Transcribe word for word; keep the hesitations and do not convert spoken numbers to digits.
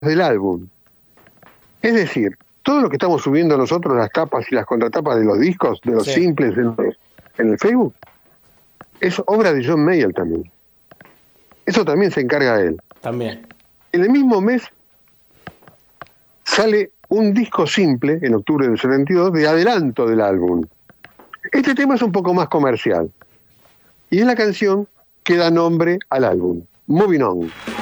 del álbum. Es decir, todo lo que estamos subiendo nosotros, las tapas y las contratapas de los discos, de los sí. simples en, en el Facebook, es obra de John Mayall también. Eso también se encarga él. También. En el mismo mes sale un disco simple, en octubre del setenta y dos, de adelanto del álbum. Este tema es un poco más comercial. Y es la canción que da nombre al álbum, Moving On.